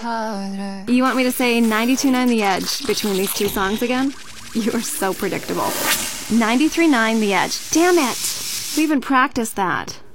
You want me to say 92.9 The Edge between these two songs again? You are so predictable. 93.9 The Edge. Damn it! We even practiced that.